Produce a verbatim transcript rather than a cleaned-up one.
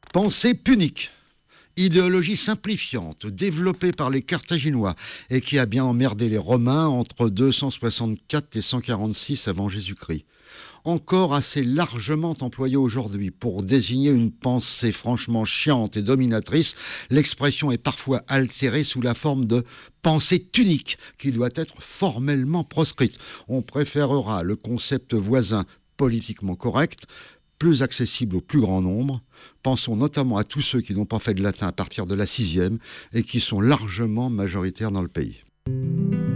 Pensée punique. Idéologie simplifiante, développée par les Carthaginois et qui a bien emmerdé les Romains entre deux cent soixante-quatre et cent quarante-six avant Jésus-Christ. Encore assez largement employée aujourd'hui pour désigner une pensée franchement chiante et dominatrice, l'expression est parfois altérée sous la forme de pensée tunique qui doit être formellement proscrite. On préférera le concept voisin politiquement correct, plus accessible au plus grand nombre. Pensons notamment à tous ceux qui n'ont pas fait de latin à partir de la sixième et qui sont largement majoritaires dans le pays.